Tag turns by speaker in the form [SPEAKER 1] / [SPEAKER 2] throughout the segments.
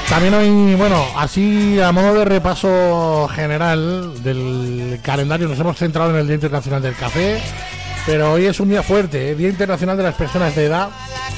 [SPEAKER 1] También hoy, bueno, así a modo de repaso general del calendario, nos hemos centrado en el Día Internacional del Café, pero hoy es un día fuerte, Día Internacional de las Personas de Edad,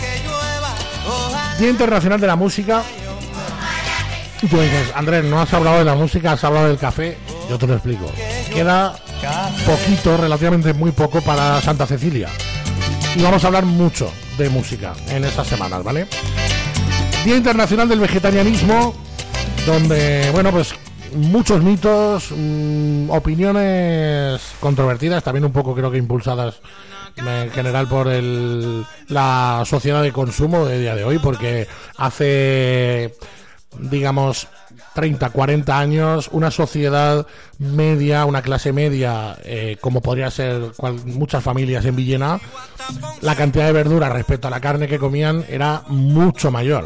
[SPEAKER 1] Día Internacional de la Música. Y tú dices, Andrés, no has hablado de la música, has hablado del café. Yo te lo explico. Queda poquito, relativamente muy poco para Santa Cecilia. Y vamos a hablar mucho de música en estas semanas, ¿vale? Día Internacional del Vegetarianismo, donde, bueno, pues muchos mitos, opiniones controvertidas, también un poco creo que impulsadas en general por la sociedad de consumo de día de hoy, porque hace, digamos, 30, 40 años, una sociedad media, una clase media, como podría ser muchas familias en Villena, la cantidad de verdura respecto a la carne que comían era mucho mayor.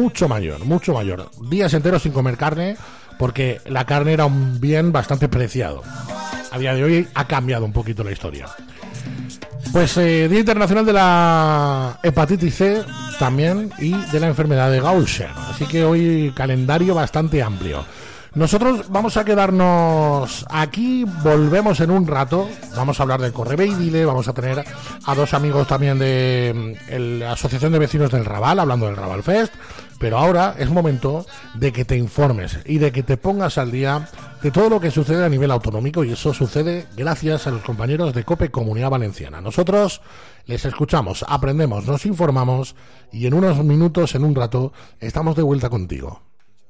[SPEAKER 1] Días enteros sin comer carne, porque la carne era un bien bastante preciado. A día de hoy ha cambiado un poquito la historia. Pues Día Internacional de la Hepatitis C también, y de la enfermedad de Gaucher. Así que hoy calendario bastante amplio. Nosotros vamos a quedarnos aquí, volvemos en un rato, vamos a hablar del Correveidile, vamos a tener a dos amigos también de la Asociación de Vecinos del Raval, hablando del Raval Fest, pero ahora es momento de que te informes y de que te pongas al día de todo lo que sucede a nivel autonómico, y eso sucede gracias a los compañeros de COPE Comunidad Valenciana. Nosotros les escuchamos, aprendemos, nos informamos, y en unos minutos, en un rato, estamos de vuelta contigo.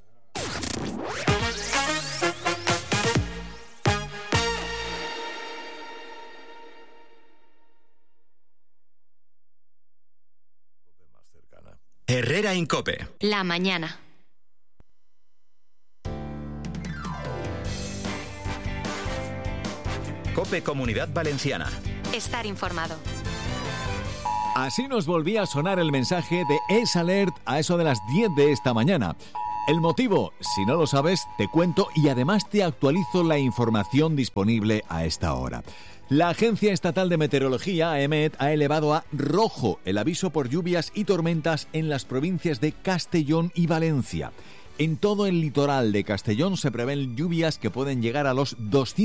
[SPEAKER 2] Herrera en COPE.
[SPEAKER 3] La mañana.
[SPEAKER 2] COPE Comunidad Valenciana.
[SPEAKER 3] Estar informado.
[SPEAKER 4] Así nos volvía a sonar el mensaje de S-Alert a eso de las 10 de esta mañana. El motivo, si no lo sabes, te cuento y además te actualizo la información disponible a esta hora. La Agencia Estatal de Meteorología, AEMET, ha elevado a rojo el aviso por lluvias y tormentas en las provincias de Castellón y Valencia. En todo el litoral de Castellón se prevén lluvias que pueden llegar a los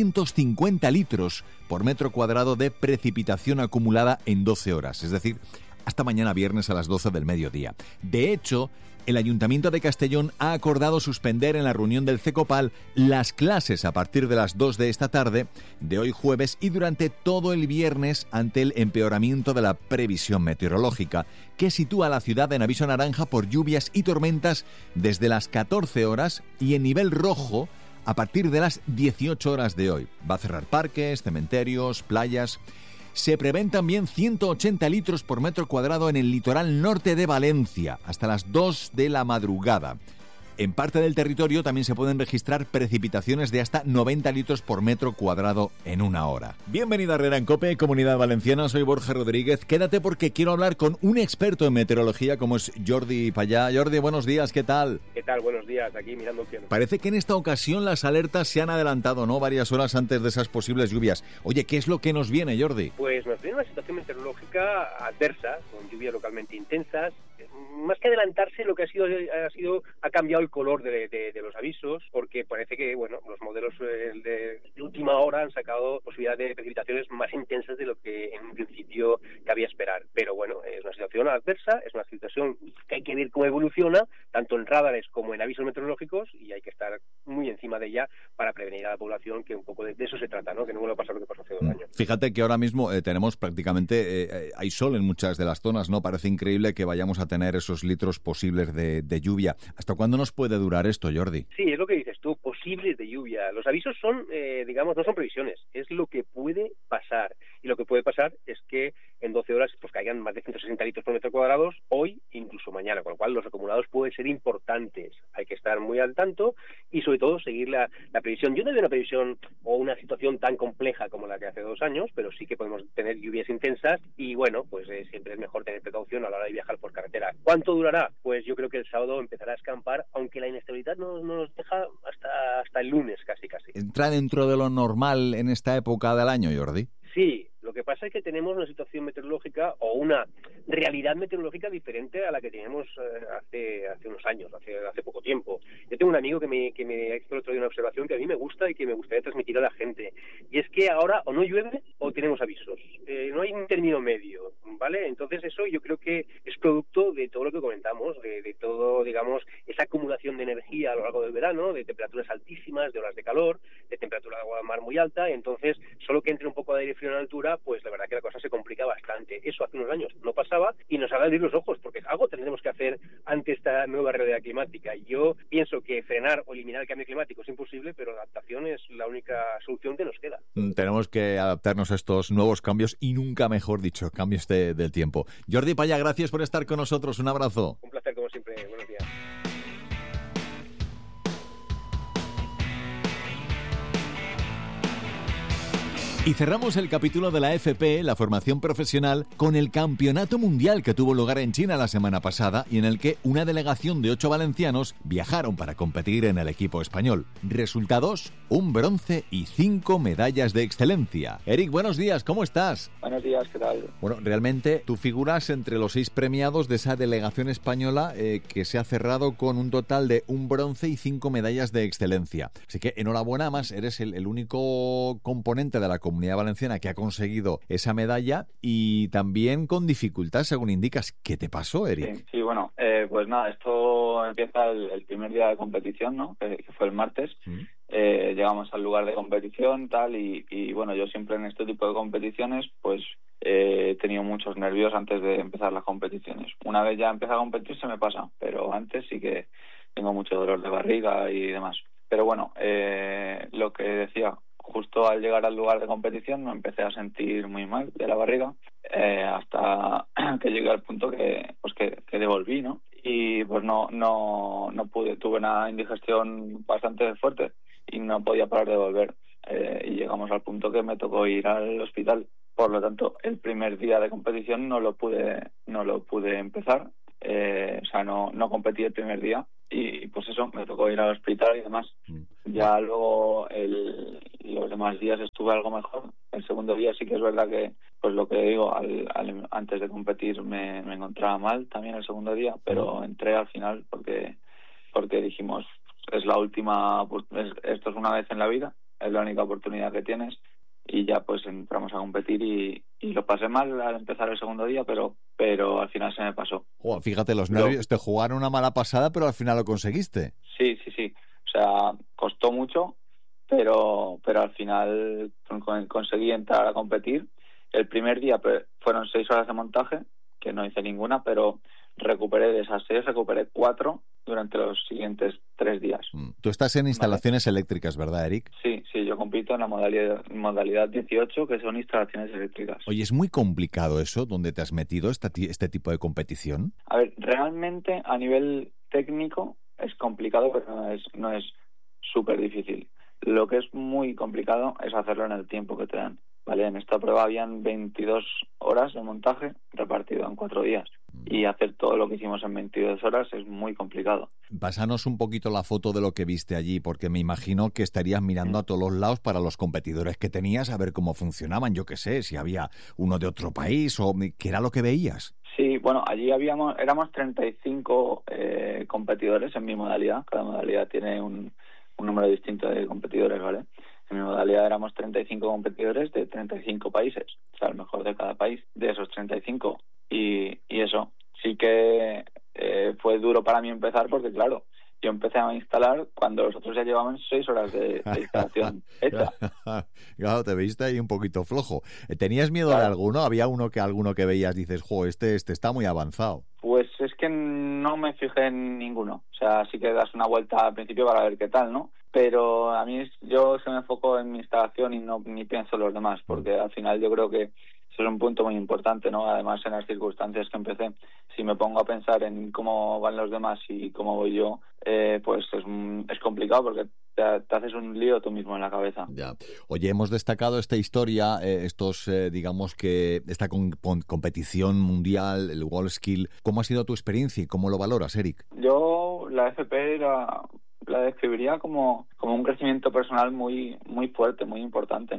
[SPEAKER 4] 250 litros por metro cuadrado de precipitación acumulada en 12 horas, es decir, hasta mañana viernes a las 12 del mediodía. De hecho, el Ayuntamiento de Castellón ha acordado suspender en la reunión del CECOPAL las clases a partir de las 2 de esta tarde, de hoy jueves, y durante todo el viernes ante el empeoramiento de la previsión meteorológica, que sitúa a la ciudad en aviso naranja por lluvias y tormentas desde las 14 horas y en nivel rojo a partir de las 18 horas de hoy. Va a cerrar parques, cementerios, playas. Se prevén también 180 litros por metro cuadrado en el litoral norte de Valencia, hasta las 2 de la madrugada. En parte del territorio también se pueden registrar precipitaciones de hasta 90 litros por metro cuadrado en una hora. Bienvenida a Herrera en COPE, Comunidad Valenciana, soy Borja Rodríguez. Quédate porque quiero hablar con un experto en meteorología como es Jordi Payá. Jordi, buenos días, ¿qué tal?
[SPEAKER 5] ¿Qué tal? Buenos días, aquí mirando el cielo.
[SPEAKER 4] Parece que en esta ocasión las alertas se han adelantado, ¿no? Varias horas antes de esas posibles lluvias. Oye, ¿qué es lo que nos viene, Jordi?
[SPEAKER 5] Pues nos viene una situación meteorológica adversa, con lluvias localmente intensas. Más que adelantarse, lo que ha cambiado el color de los avisos, porque parece que, bueno, los modelos de última hora han sacado posibilidad de precipitaciones más intensas de lo que en un principio cabía esperar. Pero bueno, es una situación adversa, es una situación que hay que ver cómo evoluciona, tanto en radares como en avisos meteorológicos, y hay que estar muy encima de ella para prevenir a la población, que un poco de eso se trata, ¿no? Que no vuelva a pasar lo que pasó hace 2 años.
[SPEAKER 4] Fíjate que ahora mismo tenemos prácticamente, hay sol en muchas de las zonas, ¿no? Parece increíble que vayamos a tener esos litros posibles de lluvia. ¿Hasta cuándo nos puede durar esto, Jordi?
[SPEAKER 5] Sí, es lo que dices tú, posibles de lluvia. Los avisos son, no son previsiones, es lo que puede pasar. Y lo que puede pasar es que en 12 horas pues caigan más de 160 litros por metro cuadrado hoy, incluso mañana, con lo cual los acumulados pueden ser importantes. Hay que estar muy al tanto y sobre todo seguir la previsión. Yo no veo una previsión o una situación tan compleja como la que hace 2 años, pero sí que podemos tener lluvias intensas y bueno, pues siempre es mejor tener precaución a la hora de viajar por carretera. ¿Cuánto durará? Pues yo creo que el sábado empezará a escampar, aunque la inestabilidad no nos deja hasta el lunes casi.
[SPEAKER 4] ¿Entra dentro de lo normal en esta época del año, Jordi?
[SPEAKER 5] Sí, lo que pasa es que tenemos una situación meteorológica o una realidad meteorológica diferente a la que teníamos hace unos años, hace poco tiempo. Yo tengo un amigo que me ha hecho el otro día una observación que a mí me gusta y que me gustaría transmitir a la gente, y es que ahora o no llueve o tenemos avisos, no hay un término medio, ¿vale? Entonces eso yo creo que es producto de todo lo que comentamos, de todo, digamos, esa acumulación de energía a lo largo del verano, de temperaturas altísimas, de olas de calor, de temperatura de agua de mar muy alta, y entonces solo que entre un poco de aire frío en altura, pues la verdad que la cosa se complica bastante. Eso hace unos años no pasaba y nos haga abrir los ojos, porque algo tendremos que hacer ante esta nueva realidad climática. Y yo pienso que frenar o eliminar el cambio climático es imposible, pero la adaptación es la única solución que nos queda.
[SPEAKER 4] Tenemos que adaptarnos a estos nuevos cambios y nunca mejor dicho, cambios del tiempo. Jordi Paya, gracias por estar con nosotros. Un abrazo.
[SPEAKER 5] Un placer como siempre. Buenos días.
[SPEAKER 4] Y cerramos el capítulo de la FP, la formación profesional, con el campeonato mundial que tuvo lugar en China la semana pasada y en el que una delegación de 8 valencianos viajaron para competir en el equipo español. Resultados: un bronce y 5 medallas de excelencia. Eric, buenos días, ¿cómo estás?
[SPEAKER 6] Buenos días, ¿qué tal?
[SPEAKER 4] Bueno, realmente tú figuras entre los 6 premiados de esa delegación española que se ha cerrado con un total de un bronce y 5 medallas de excelencia. Así que enhorabuena, además eres el único componente de la Comunidad Valenciana que ha conseguido esa medalla y también con dificultad, según indicas. ¿Qué te pasó, Eric?
[SPEAKER 6] Sí, bueno, pues nada, esto empieza el primer día de competición, ¿no? Que fue el martes. Llegamos al lugar de competición, tal, y bueno, yo siempre en este tipo de competiciones, pues he tenido muchos nervios antes de empezar las competiciones. Una vez ya empezado a competir se me pasa, pero antes sí que tengo mucho dolor de barriga y demás. Pero bueno, lo que decía, justo al llegar al lugar de competición me empecé a sentir muy mal de la barriga, hasta que llegué al punto que devolví, ¿no? Y pues no pude, tuve una indigestión bastante fuerte y no podía parar de volver. Y llegamos al punto que me tocó ir al hospital. Por lo tanto, el primer día de competición no lo pude empezar. O sea, no competí el primer día y pues eso, me tocó ir al hospital y demás. Ya luego los demás días estuve algo mejor. El segundo día sí que es verdad que, pues lo que digo, antes de competir me encontraba mal también el segundo día, pero entré al final porque dijimos, es la última, esto es una vez en la vida, es la única oportunidad que tienes. Y ya pues entramos a competir y lo pasé mal al empezar el segundo día, pero al final se me pasó.
[SPEAKER 4] Fíjate, los nervios te jugaron una mala pasada, pero al final lo conseguiste.
[SPEAKER 6] Sí. O sea, costó mucho, pero al final conseguí entrar a competir. El primer día fueron 6 horas de montaje, que no hice ninguna, pero de esas 6 recuperé 4 durante los siguientes 3 días.
[SPEAKER 4] Tú estás en instalaciones eléctricas, ¿verdad, Eric?
[SPEAKER 6] Sí, yo compito en la modalidad 18, que son instalaciones eléctricas.
[SPEAKER 4] Oye, ¿es muy complicado eso, donde te has metido este tipo de competición?
[SPEAKER 6] A ver, realmente a nivel técnico es complicado, pero no es súper difícil. Lo que es muy complicado es hacerlo en el tiempo que te dan. Vale, en esta prueba habían 22 horas de montaje repartido en 4 días. Y hacer todo lo que hicimos en 22 horas es muy complicado.
[SPEAKER 4] Pásanos un poquito la foto de lo que viste allí, porque me imagino que estarías mirando a todos los lados para los competidores que tenías, a ver cómo funcionaban. Yo qué sé, si había uno de otro país o qué era lo que veías.
[SPEAKER 6] Sí, bueno, allí éramos 35 competidores en mi modalidad. Cada modalidad tiene un número distinto de competidores, ¿vale? En mi modalidad éramos 35 competidores de 35 países, o sea, el mejor de cada país, de esos 35. Y eso sí que fue duro para mí empezar porque, claro, yo empecé a instalar cuando los otros ya llevaban 6 horas de instalación hecha.
[SPEAKER 4] Claro, te viste ahí un poquito flojo. ¿Tenías miedo de alguno? ¿Había alguno que veías, dices, este está muy avanzado?
[SPEAKER 6] Pues es que no me fijé en ninguno. O sea, sí que das una vuelta al principio para ver qué tal, ¿no? Pero a mí yo se me enfoco en mi instalación y ni pienso en los demás, porque al final yo creo que eso es un punto muy importante, ¿no? Además, en las circunstancias que empecé, si me pongo a pensar en cómo van los demás y cómo voy yo, pues es complicado porque te haces un lío tú mismo en la cabeza.
[SPEAKER 4] Ya. Oye, hemos destacado esta historia, digamos que esta competición mundial, el WorldSkill. ¿Cómo ha sido tu experiencia y cómo lo valoras, Eric?
[SPEAKER 6] Yo la FP la describiría como un crecimiento personal muy muy fuerte, muy importante, ¿no?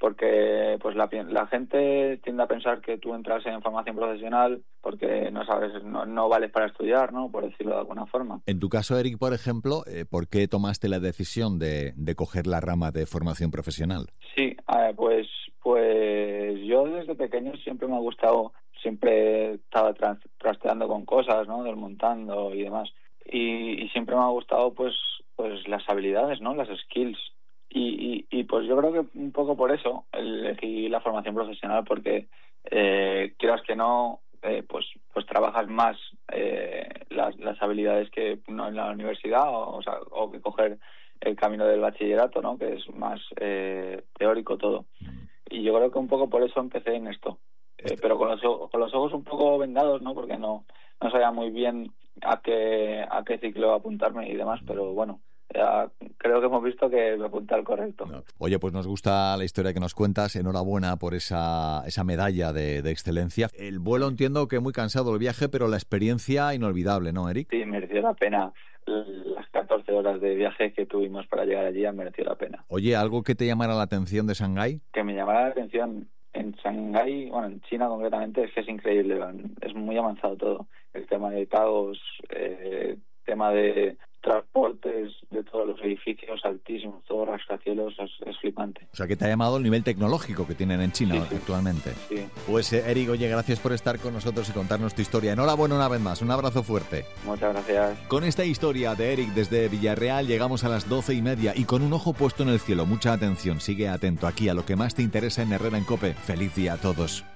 [SPEAKER 6] porque pues la gente tiende a pensar que tú entras en formación profesional porque no sabes, no vales para estudiar, ¿no? Por decirlo de alguna forma.
[SPEAKER 4] En tu caso, Eric, por ejemplo, ¿por qué tomaste la decisión de coger la rama de formación profesional?
[SPEAKER 6] Sí, pues yo desde pequeño siempre me ha gustado, siempre estaba trasteando con cosas, ¿no? Desmontando y demás. Y siempre me ha gustado pues las habilidades, ¿no? Las skills. Y pues yo creo que un poco por eso elegí la formación profesional, porque quieras que no, pues trabajas más las habilidades que no en la universidad, o que coger el camino del bachillerato, ¿no? Que es más teórico todo. Y yo creo que un poco por eso empecé en esto, pero con los ojos un poco vendados, ¿no? Porque no sabía muy bien a qué ciclo apuntarme y demás, pero bueno, ya creo que hemos visto que me apunté al correcto.
[SPEAKER 4] No. Oye, pues nos gusta la historia que nos cuentas. Enhorabuena por esa medalla de excelencia. El vuelo, entiendo que muy cansado el viaje, pero la experiencia inolvidable, ¿no, Eric?
[SPEAKER 6] Sí, mereció la pena. Las 14 horas de viaje que tuvimos para llegar allí han merecido la pena.
[SPEAKER 4] Oye, ¿algo que te llamara la atención de Shanghái?
[SPEAKER 6] Que me llamara la atención en Shanghái, bueno, en China concretamente, es que es increíble. Es muy avanzado todo. El tema de pagos, tema de transportes, de todos los edificios altísimos, todos rascacielos, es flipante.
[SPEAKER 4] O sea, que te ha llamado el nivel tecnológico que tienen en China actualmente.
[SPEAKER 6] Sí.
[SPEAKER 4] Pues Eric, oye, gracias por estar con nosotros y contarnos tu historia. Enhorabuena una vez más, un abrazo fuerte.
[SPEAKER 6] Muchas gracias.
[SPEAKER 4] Con esta historia de Eric desde Villarreal llegamos a las 12:30 y con un ojo puesto en el cielo. Mucha atención, sigue atento aquí a lo que más te interesa en Herrera en COPE. Feliz día a todos.